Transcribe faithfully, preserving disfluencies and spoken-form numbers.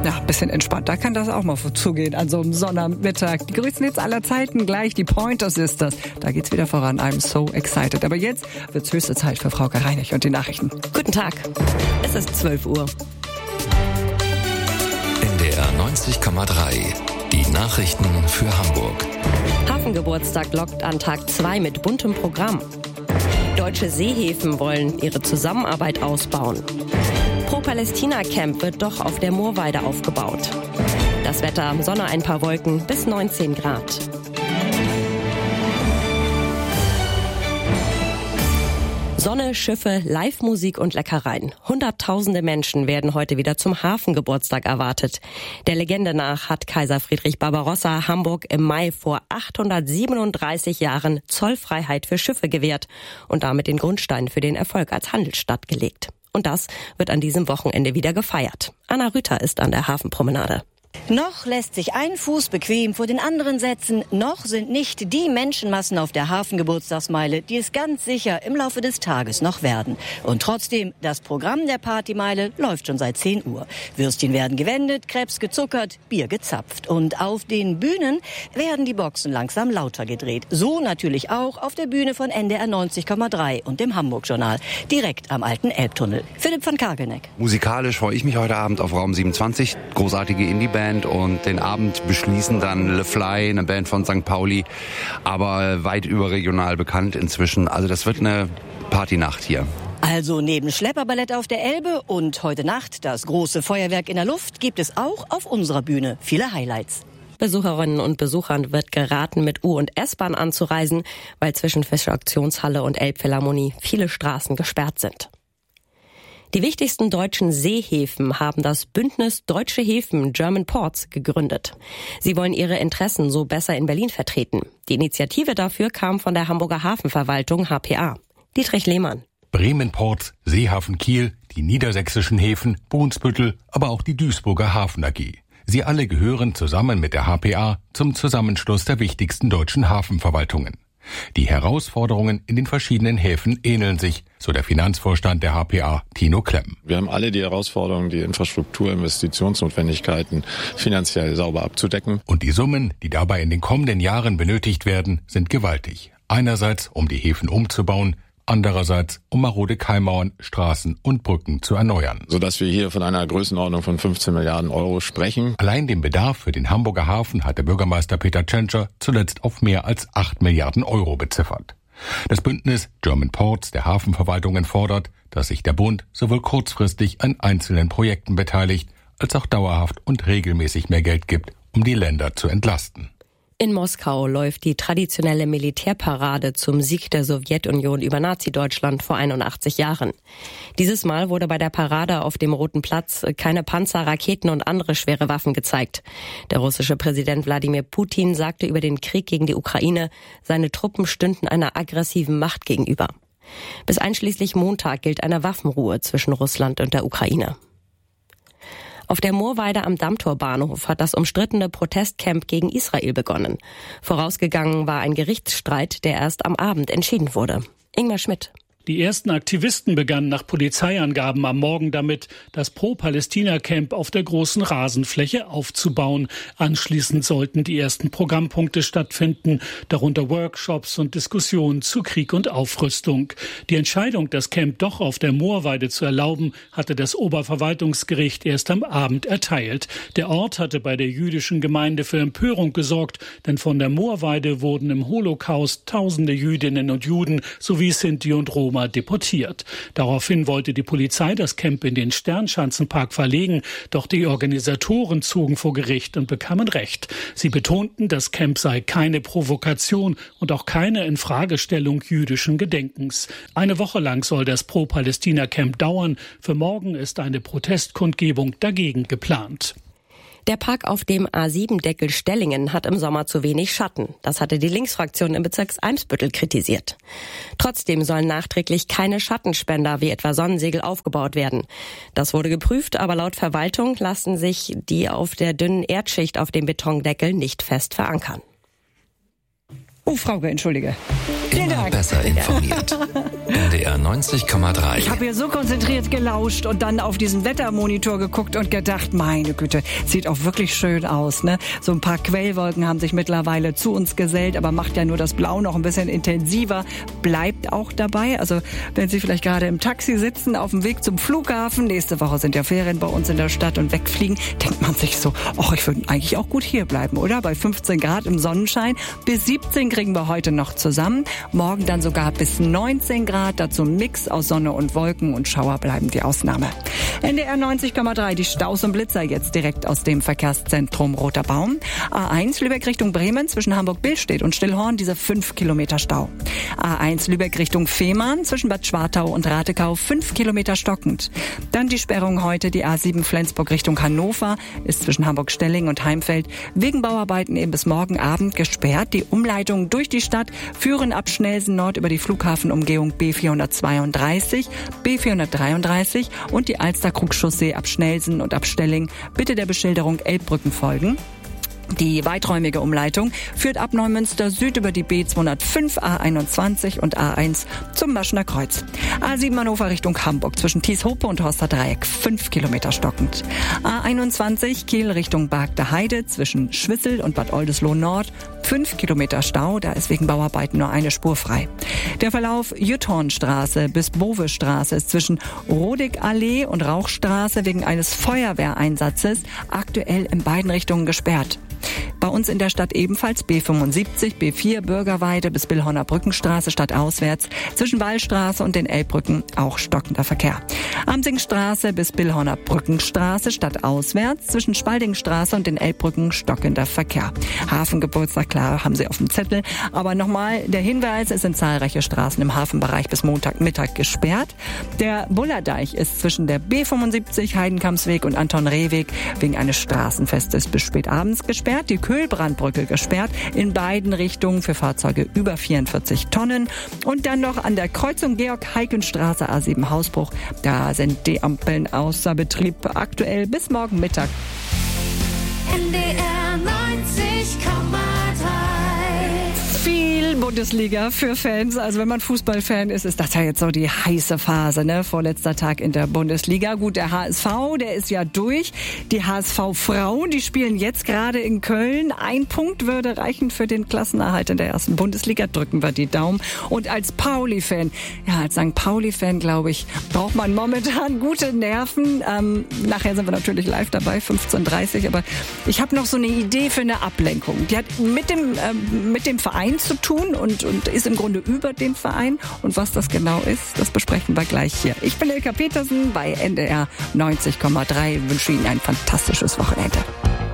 Ja, ein bisschen entspannter kann das auch mal zugehen an so einem Sonnabendmittag. Die größten Hits aller Zeiten, gleich die Pointer Sisters. Da geht's wieder voran. I'm so excited. Aber jetzt wird's höchste Zeit für Frauke Reinig und die Nachrichten. Guten Tag. Es ist zwölf Uhr. In der neunzig Komma drei. Die Nachrichten für Hamburg. Hafengeburtstag lockt an Tag zwei mit buntem Programm. Deutsche Seehäfen wollen ihre Zusammenarbeit ausbauen. Pro-Palästina-Camp wird doch auf der Moorweide aufgebaut. Das Wetter, Sonne, ein paar Wolken bis neunzehn Grad. Sonne, Schiffe, Live-Musik und Leckereien. Hunderttausende Menschen werden heute wieder zum Hafengeburtstag erwartet. Der Legende nach hat Kaiser Friedrich Barbarossa Hamburg im Mai vor achthundertsiebenunddreißig Jahren Zollfreiheit für Schiffe gewährt und damit den Grundstein für den Erfolg als Handelsstadt gelegt. Und das wird an diesem Wochenende wieder gefeiert. Anna Rüther ist an der Hafenpromenade. Noch lässt sich ein Fuß bequem vor den anderen setzen, noch sind nicht die Menschenmassen auf der Hafengeburtstagsmeile, die es ganz sicher im Laufe des Tages noch werden. Und trotzdem, das Programm der Partymeile läuft schon seit zehn Uhr. Würstchen werden gewendet, Crepes gezuckert, Bier gezapft. Und auf den Bühnen werden die Boxen langsam lauter gedreht. So natürlich auch auf der Bühne von N D R neunzig Komma drei und dem Hamburg-Journal, direkt am alten Elbtunnel. Philipp van Kargeneck. Musikalisch freue ich mich heute Abend auf Raum siebenundzwanzig, großartige Indie-Band. Und den Abend beschließen dann Le Fly, eine Band von Sankt Pauli, aber weit überregional bekannt inzwischen. Also das wird eine Partynacht hier. Also neben Schlepperballett auf der Elbe und heute Nacht das große Feuerwerk in der Luft gibt es auch auf unserer Bühne viele Highlights. Besucherinnen und Besuchern wird geraten, mit U- und S-Bahn anzureisen, weil zwischen Fischer Auktionshalle und Elbphilharmonie viele Straßen gesperrt sind. Die wichtigsten deutschen Seehäfen haben das Bündnis Deutsche Häfen German Ports gegründet. Sie wollen ihre Interessen so besser in Berlin vertreten. Die Initiative dafür kam von der Hamburger Hafenverwaltung H P A. Dietrich Lehmann. Bremen Ports, Seehafen Kiel, die niedersächsischen Häfen, Brunsbüttel, aber auch die Duisburger Hafen A G. Sie alle gehören zusammen mit der H P A zum Zusammenschluss der wichtigsten deutschen Hafenverwaltungen. Die Herausforderungen in den verschiedenen Häfen ähneln sich, so der Finanzvorstand der H P A, Tino Klemm. Wir haben alle die Herausforderung, die Infrastruktur, Investitionsnotwendigkeiten finanziell sauber abzudecken. Und die Summen, die dabei in den kommenden Jahren benötigt werden, sind gewaltig. Einerseits, um die Häfen umzubauen, andererseits, um marode Kaimauern, Straßen und Brücken zu erneuern. Sodass wir hier von einer Größenordnung von fünfzehn Milliarden Euro sprechen. Allein den Bedarf für den Hamburger Hafen hat der Bürgermeister Peter Tschentscher zuletzt auf mehr als acht Milliarden Euro beziffert. Das Bündnis German Ports der Hafenverwaltungen fordert, dass sich der Bund sowohl kurzfristig an einzelnen Projekten beteiligt, als auch dauerhaft und regelmäßig mehr Geld gibt, um die Länder zu entlasten. In Moskau läuft die traditionelle Militärparade zum Sieg der Sowjetunion über Nazi-Deutschland vor einundachtzig Jahren. Dieses Mal wurde bei der Parade auf dem Roten Platz keine Panzer, Raketen und andere schwere Waffen gezeigt. Der russische Präsident Wladimir Putin sagte über den Krieg gegen die Ukraine, seine Truppen stünden einer aggressiven Macht gegenüber. Bis einschließlich Montag gilt eine Waffenruhe zwischen Russland und der Ukraine. Auf der Moorweide am Dammtorbahnhof hat das umstrittene Protestcamp gegen Israel begonnen. Vorausgegangen war ein Gerichtsstreit, der erst am Abend entschieden wurde. Ingmar Schmidt. Die ersten Aktivisten begannen nach Polizeiangaben am Morgen damit, das Pro-Palästina-Camp auf der großen Rasenfläche aufzubauen. Anschließend sollten die ersten Programmpunkte stattfinden, darunter Workshops und Diskussionen zu Krieg und Aufrüstung. Die Entscheidung, das Camp doch auf der Moorweide zu erlauben, hatte das Oberverwaltungsgericht erst am Abend erteilt. Der Ort hatte bei der jüdischen Gemeinde für Empörung gesorgt, denn von der Moorweide wurden im Holocaust tausende Jüdinnen und Juden sowie Sinti und Roma deportiert. Daraufhin wollte die Polizei das Camp in den Sternschanzenpark verlegen, doch die Organisatoren zogen vor Gericht und bekamen Recht. Sie betonten, das Camp sei keine Provokation und auch keine Infragestellung jüdischen Gedenkens. Eine Woche lang soll das Pro-Palästina-Camp dauern. Für morgen ist eine Protestkundgebung dagegen geplant. Der Park auf dem A sieben Deckel Stellingen hat im Sommer zu wenig Schatten. Das hatte die Linksfraktion im Bezirks Eimsbüttel kritisiert. Trotzdem sollen nachträglich keine Schattenspender wie etwa Sonnensegel aufgebaut werden. Das wurde geprüft, aber laut Verwaltung lassen sich die auf der dünnen Erdschicht auf dem Betondeckel nicht fest verankern. Oh, Frauke, entschuldige. Immer besser informiert. N D R neunzig Komma drei. Ich habe hier so konzentriert gelauscht und dann auf diesen Wettermonitor geguckt und gedacht, meine Güte, sieht auch wirklich schön aus, ne? So ein paar Quellwolken haben sich mittlerweile zu uns gesellt, aber macht ja nur das Blau noch ein bisschen intensiver. Bleibt auch dabei. Also wenn Sie vielleicht gerade im Taxi sitzen, auf dem Weg zum Flughafen, nächste Woche sind ja Ferien bei uns in der Stadt und wegfliegen, denkt man sich so, ach, ich würde eigentlich auch gut hier bleiben, oder? Bei fünfzehn Grad im Sonnenschein. Bis siebzehn kriegen wir heute noch zusammen. Morgen dann sogar bis neunzehn Grad. Dazu ein Mix aus Sonne und Wolken und Schauer bleiben die Ausnahme. N D R neunzig Komma drei, die Staus und Blitzer jetzt direkt aus dem Verkehrszentrum Roter Baum. A eins Lübeck Richtung Bremen zwischen Hamburg-Billstedt und Stillhorn, diese fünf Kilometer Stau. A eins Lübeck Richtung Fehmarn zwischen Bad Schwartau und Ratekau, fünf Kilometer stockend. Dann die Sperrung heute, die A sieben Flensburg Richtung Hannover, ist zwischen Hamburg-Stelling und Heimfeld wegen Bauarbeiten eben bis morgen Abend gesperrt. Die Umleitungen durch die Stadt führen ab Schnelsen Nord über die Flughafenumgehung B vierhundertzweiunddreißig, B vierhundertdreiunddreißig und die Alster-Krug-Chaussee ab Schnelsen und ab Stelling. Bitte der Beschilderung Elbbrücken folgen. Die weiträumige Umleitung führt ab Neumünster Süd über die B zweihundertfünf, A einundzwanzig und A eins zum Maschener Kreuz. A sieben Hannover Richtung Hamburg zwischen Thieshope und Horster Dreieck, fünf Kilometer stockend. A einundzwanzig Kiel Richtung Bargter Heide zwischen Schwissel und Bad Oldesloe Nord, fünf Kilometer Stau, da ist wegen Bauarbeiten nur eine Spur frei. Der Verlauf Jüthornstraße bis Bovestraße ist zwischen Rodig-Allee und Rauchstraße wegen eines Feuerwehreinsatzes aktuell in beiden Richtungen gesperrt. Bei uns in der Stadt ebenfalls B fünfundsiebzig, B vier Bürgerweide bis Billhorner Brückenstraße stadtauswärts, zwischen Wallstraße und den Elbbrücken auch stockender Verkehr. Amsingstraße bis Billhorner Brückenstraße stadtauswärts, zwischen Spaldingstraße und den Elbbrücken stockender Verkehr. Hafengeburtstag, klar, haben Sie auf dem Zettel. Aber nochmal der Hinweis, es sind zahlreiche Straßen im Hafenbereich bis Montagmittag gesperrt. Der Bullerdeich ist zwischen der B fünfundsiebzig, Heidenkampsweg und Anton-Reh-Weg wegen eines Straßenfestes bis spät abends gesperrt. Die Köhlbrandbrücke gesperrt in beiden Richtungen für Fahrzeuge über vierundvierzig Tonnen. Und dann noch an der Kreuzung Georg-Heiken-Straße A sieben Hausbruch. Da sind die Ampeln außer Betrieb aktuell bis morgen Mittag. N D R neunzig Komma drei. Viel Bundesliga für Fans. Also wenn man Fußballfan ist, ist das ja jetzt so die heiße Phase, ne? Vorletzter Tag in der Bundesliga. Gut, der H S V, der ist ja durch. Die H S V-Frauen, die spielen jetzt gerade in Köln. Ein Punkt würde reichen für den Klassenerhalt in der ersten Bundesliga. Drücken wir die Daumen. Und als Pauli-Fan, ja, als Sankt Pauli-Fan, glaube ich, braucht man momentan gute Nerven. Ähm, nachher sind wir natürlich live dabei, fünfzehn Uhr dreißig. Aber ich habe noch so eine Idee für eine Ablenkung. Die hat mit dem, ähm, mit dem Verein zu tun und, und ist im Grunde über dem Verein. Und was das genau ist, das besprechen wir gleich hier. Ich bin Ilka Petersen bei N D R neunzig Komma drei. Wünsche Ihnen ein fantastisches Wochenende.